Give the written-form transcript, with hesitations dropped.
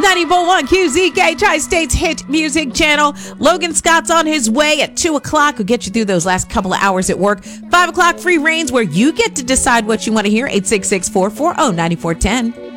94.1 QZK, Tri-State's hit music channel. Logan Scott's on his way at 2 o'clock. We'll get you through those last couple of hours at work. 5 o'clock, Free Reigns, where you get to decide what you want to hear. 866-440-9410.